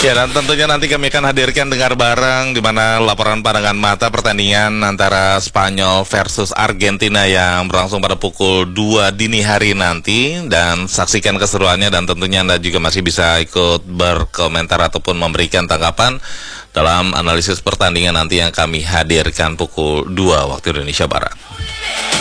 Ya, dan tentunya nanti kami akan hadirkan dengar bareng di mana laporan pandangan mata pertandingan antara Spanyol versus Argentina yang berlangsung pada pukul 2 dini hari nanti, dan saksikan keseruannya, dan tentunya Anda juga masih bisa ikut berkomentar ataupun memberikan tanggapan dalam analisis pertandingan nanti yang kami hadirkan pukul 2 waktu Indonesia Barat.